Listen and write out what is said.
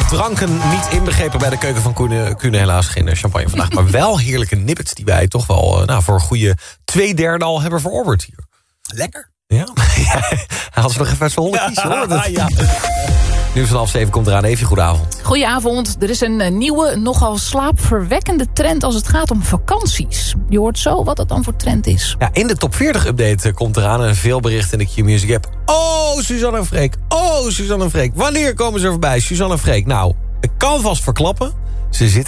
dranken niet inbegrepen bij de keuken van Koen. Helaas geen champagne vandaag. Maar wel heerlijke nippets die wij toch wel voor een goede 2/3 al hebben verorberd hier. Lekker. Ja, hij had ze nog even uit zijn holle kiezen hoor. Ja. Nu is het 7:30 komt eraan. Even goedenavond. Goedenavond. Er is een nieuwe, nogal slaapverwekkende trend als het gaat om vakanties. Je hoort zo wat dat dan voor trend is. Ja, in de top 40 update komt eraan en veel berichten in de Q-Music app. Oh, Suzanne en Freek. Oh, Suzanne en Freek. Wanneer komen ze er voorbij? Suzanne en Freek. Nou, ik kan vast verklappen. Ze zitten